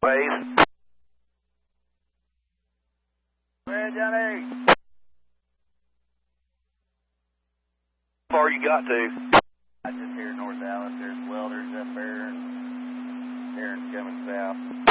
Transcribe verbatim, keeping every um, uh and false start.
Base. Where, Johnny? How far you got to? I just hear North Dallas. There's welders up there, and Aaron's coming south.